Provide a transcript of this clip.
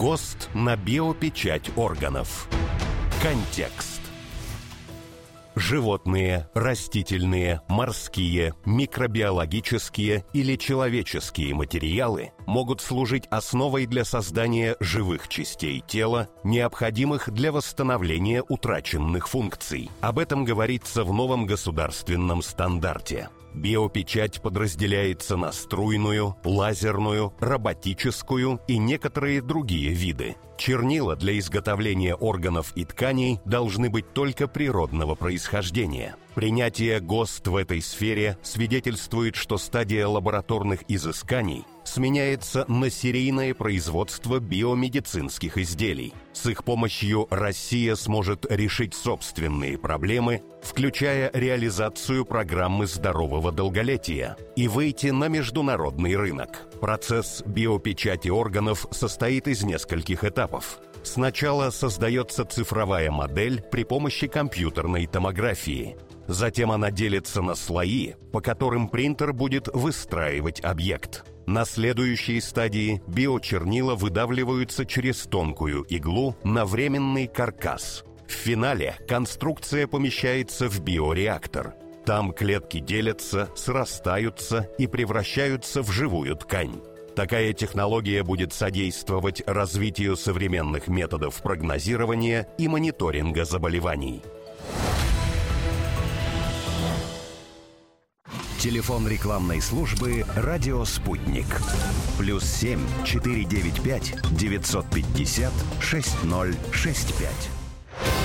ГОСТ на биопечать органов. Контекст. Животные, растительные, морские, микробиологические или человеческие материалы могут служить основой для создания живых частей тела, необходимых для восстановления утраченных функций. Об этом говорится в новом государственном стандарте. Биопечать подразделяется на струйную, лазерную, роботическую и некоторые другие виды. Чернила для изготовления органов и тканей должны быть только природного происхождения. Принятие ГОСТ в этой сфере свидетельствует, что стадия лабораторных изысканий сменяется на серийное производство биомедицинских изделий. С их помощью Россия сможет решить собственные проблемы, включая реализацию программы здорового долголетия, и выйти на международный рынок. Процесс биопечати органов состоит из нескольких этапов. Сначала создается цифровая модель при помощи компьютерной томографии. Затем она делится на слои, по которым принтер будет выстраивать объект. На следующей стадии биочернила выдавливаются через тонкую иглу на временный каркас. В финале конструкция помещается в биореактор. Там клетки делятся, срастаются и превращаются в живую ткань. Такая технология будет содействовать развитию современных методов прогнозирования и мониторинга заболеваний. Телефон рекламной службы «Радио Спутник». +7 495 950 6065.